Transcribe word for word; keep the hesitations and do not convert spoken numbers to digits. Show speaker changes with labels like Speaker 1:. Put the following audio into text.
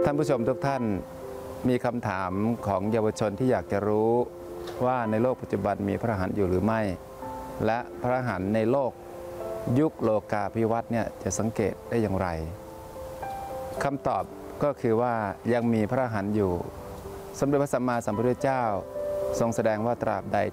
Speaker 1: ท่านผู้ชมทุกท่านมีคำถามของเยาวชนที่อยากจะรู้ว่าในโลกปัจจุบันมีพระอรหันต์อยู่หรือไม่และพระอรหันต์ในโลกยุคโลกาภิวัตน์เนี่ยจะสังเกตได้อย่างไรคำตอบก็คือว่ายังมีพระอรหันต์อยู่สมเด็จพระสัมมาสัมพุทธเจ้าทรงแสดงว่าตราบใด